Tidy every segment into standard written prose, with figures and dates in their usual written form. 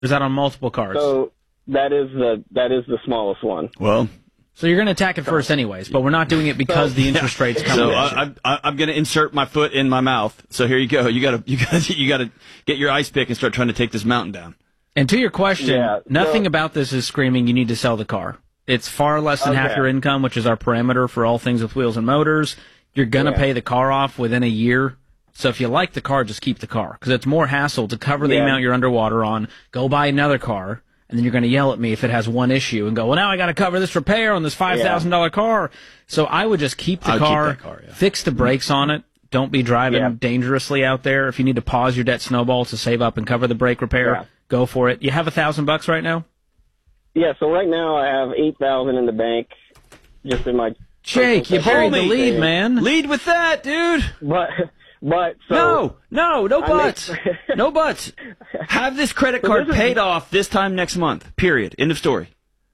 Or is that on multiple cards? So that is the smallest one. Well, so you're going to attack it first anyways, but we're not doing it because the interest rates come down. So I'm going to insert my foot in my mouth. So here you go. You got to get your ice pick and start trying to take this mountain down. And to your question, nothing about this is screaming you need to sell the car. It's far less than half your income, which is our parameter for all things with wheels and motors. You're going to pay the car off within a year. So if you like the car, just keep the car. Because it's more hassle to cover the amount you're underwater on, go buy another car, and then you're going to yell at me if it has one issue and go, well, now I got to cover this repair on this $5,000 car. So I would just keep the car, fix the brakes on it. Don't be driving dangerously out there. If you need to pause your debt snowball to save up and cover the brake repair, go for it. You have $1,000 right now? Yeah, so right now I have $8,000 in the bank, just in my... Jake, you buried the lead, man. Lead with that, dude. But so no buts. No buts. Have this credit card paid off this time next month. Period. End of story.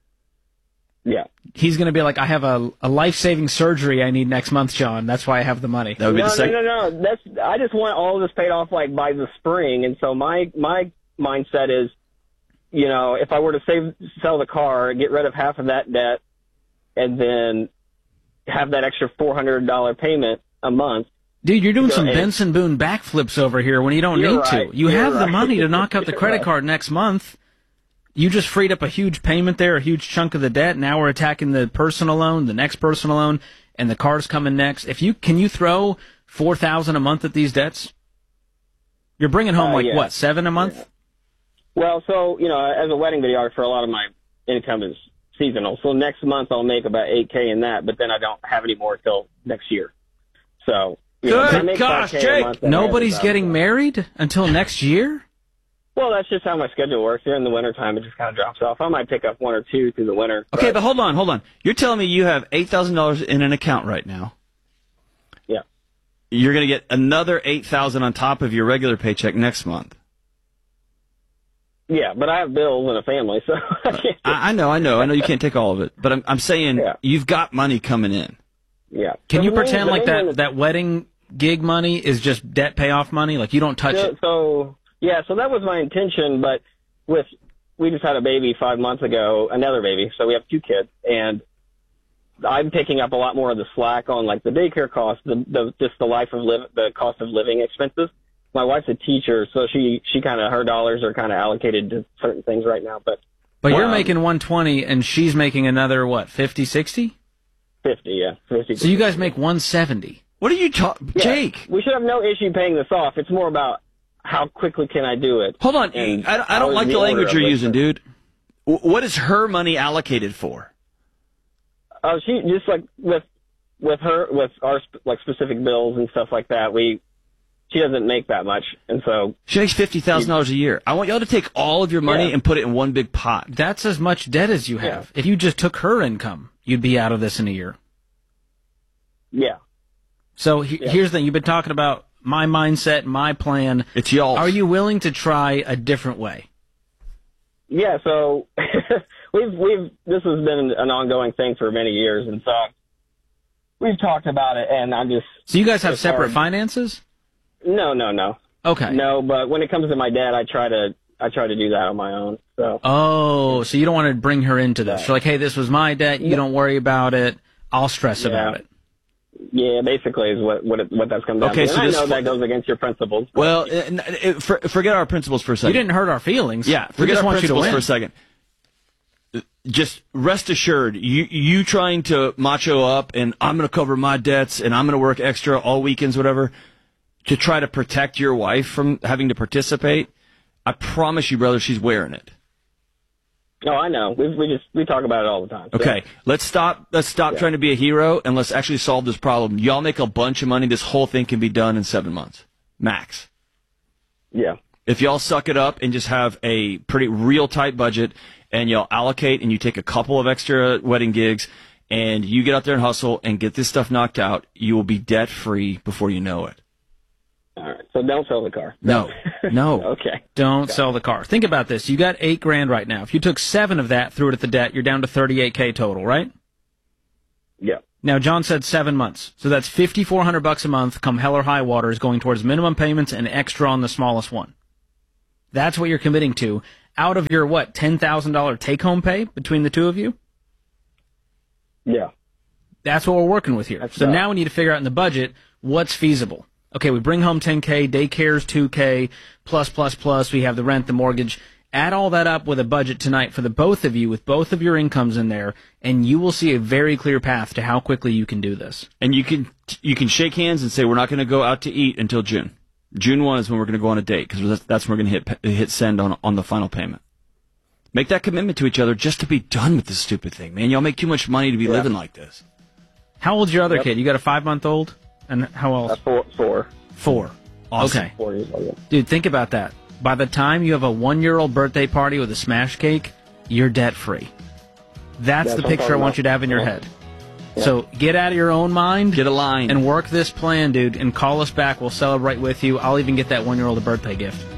Yeah. He's going to be like, I have a life-saving surgery I need next month, John. That's why I have the money. That would be the second. No. I just want all of this paid off like by the spring, and so my mindset is, you know, if I were to sell the car, get rid of half of that debt, and then have that extra $400 payment a month. Dude, you're doing some Benson Boone backflips over here when you don't need to. You have the money to knock out the credit card next month. You just freed up a huge payment there, a huge chunk of the debt. Now we're attacking the personal loan, the next personal loan, and the car's coming next. Can you throw $4,000 a month at these debts? You're bringing home what, $7 a month? Yeah. Well, so, you know, as a wedding videographer, a lot of my income is seasonal. So next month I'll make about $8K in that, but then I don't have any more till next year. So, good gosh, Jake! Nobody's getting married until next year? Well, that's just how my schedule works. Here in the wintertime, it just kind of drops off. I might pick up one or two through the winter. Okay, but hold on. You're telling me you have $8,000 in an account right now. Yeah. You're going to get another $8,000 on top of your regular paycheck next month. Yeah, but I have bills and a family, so I know you can't take all of it, but I'm saying you've got money coming in. Yeah. Can you pretend like that wedding gig money is just debt payoff money? Like you don't touch it? So that was my intention, but we just had a baby 5 months ago, another baby, so we have 2 kids, and I'm picking up a lot more of the slack on like the daycare costs, the cost of living expenses. My wife's a teacher, so she kind of, her dollars are kind of allocated to certain things right now. But you're making 120 and she's making another, what, 50, 60? 50, yeah. 50. So you guys make 170. What are you talking, Jake? We should have no issue paying this off. It's more about how quickly can I do it. Hold on. I don't like the language you're using, dude. What is her money allocated for? Oh, she just like with our like specific bills and stuff like that. She doesn't make that much, and so she makes $50,000 a year. I want y'all to take all of your money and put it in one big pot. That's as much debt as you have. If you just took her income, you'd be out of this in a year. Yeah. So here's the thing: you've been talking about my mindset, my plan. It's y'all. Are you willing to try a different way? Yeah. So this has been an ongoing thing for many years, and so we've talked about it, and I'm just. So you guys have separate finances? No. Okay. No, but when it comes to my dad, I try to do that on my own. So. Oh, so you don't want to bring her into this? You're like, hey, this was my debt. You don't worry about it. I'll stress about it. Yeah, basically is what that's come down to. So I know that goes against your principles. Well, forget our principles for a second. You didn't hurt our feelings. Yeah, forget our principles for a second. Just rest assured, you trying to macho up and I'm going to cover my debts and I'm going to work extra all weekends, whatever, to try to protect your wife from having to participate, I promise you, brother, she's wearing it. Oh, I know. We talk about it all the time. So. Okay, let's stop trying to be a hero and let's actually solve this problem. Y'all make a bunch of money. This whole thing can be done in 7 months, max. Yeah. If y'all suck it up and just have a pretty real tight budget and y'all allocate and you take a couple of extra wedding gigs and you get out there and hustle and get this stuff knocked out, you will be debt free before you know it. All right. So don't sell the car. No. Okay. Don't sell the car. Think about this. You got $8,000 right now. If you took 7 of that, threw it at the debt, you're down to $38K total, right? Yeah. Now, John said 7 months. So that's $5,400 a month come hell or high water is going towards minimum payments and extra on the smallest one. That's what you're committing to out of your, $10,000 take-home pay between the two of you? Yeah. That's what we're working with here. So now we need to figure out in the budget what's feasible. Okay, we bring home $10K, daycare's $2K, plus, we have the rent, the mortgage. Add all that up with a budget tonight for the both of you with both of your incomes in there, and you will see a very clear path to how quickly you can do this. And you can shake hands and say, we're not going to go out to eat until June. June 1 is when we're going to go on a date, because that's when we're going to hit send on the final payment. Make that commitment to each other just to be done with this stupid thing, man. Y'all make too much money to be living like this. How old's your other kid? You got a 5-month-old? And how else? 4. 4. Awesome. Okay. 4 years old. Dude, think about that. By the time you have a 1-year-old birthday party with a smash cake, you're debt-free. That's the picture I want you to have in your head. Yeah. So get out of your own mind. Get a line. And work this plan, dude, and call us back. We'll celebrate with you. I'll even get that 1-year-old a birthday gift.